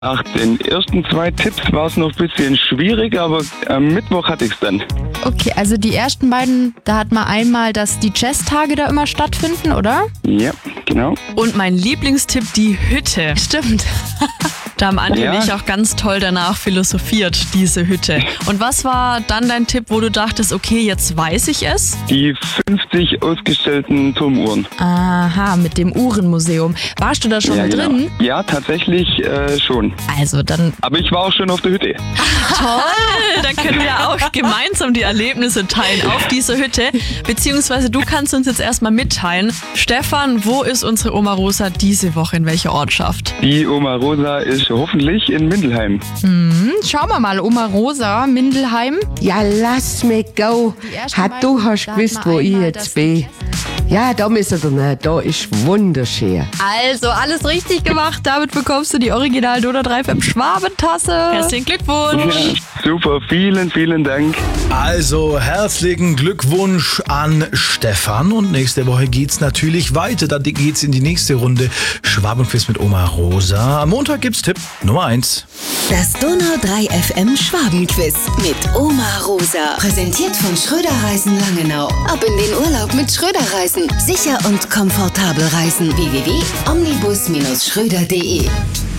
Nach den ersten 2 Tipps war es noch ein bisschen schwierig, aber am Mittwoch hatte ich es dann. Okay, also die ersten beiden, da hat man einmal, dass die Jazztage da immer stattfinden, oder? Ja, genau. Und mein Lieblingstipp, die Hütte. Stimmt. Da haben Andi Ja. und ich auch ganz toll danach philosophiert, diese Hütte. Und was war dann dein Tipp, wo du dachtest, okay, jetzt weiß ich es? Die 50 ausgestellten Turmuhren. Aha, mit dem Uhrenmuseum. Warst du da schon Ja, mit genau. drin? Ja, tatsächlich schon. Also dann, Aber ich war auch schon auf der Hütte. Toll, dann können wir auch gemeinsam die Erlebnisse teilen auf dieser Hütte. Beziehungsweise du kannst uns jetzt erstmal mitteilen. Stefan, wo ist unsere Oma Rosa diese Woche, in welcher Ortschaft? Die Oma Rosa ist hoffentlich in Mindelheim. schauen wir mal, Oma Rosa, Mindelheim. Ja, lass mich go. ersten Ha, du beiden, hast da gewusst, hat man wo ich einmal jetzt das bin. Ja, da müssen wir nicht. Da ist wunderschön. Also, alles richtig gemacht. Damit bekommst du die Original Donau 3 FM Schwabentasse. Herzlichen Glückwunsch! Ja, super, vielen Dank. Also herzlichen Glückwunsch an Stefan und nächste Woche geht's natürlich weiter. Dann geht's in die nächste Runde Schwabenquiz mit Oma Rosa. Am Montag gibt's Tipp Nummer 1. Das Donau 3 FM Schwabenquiz mit Oma Rosa. Präsentiert von Schröder Reisen Langenau. Ab in den Urlaub mit Schröder Reisen. Sicher und komfortabel reisen. www.omnibus-schröder.de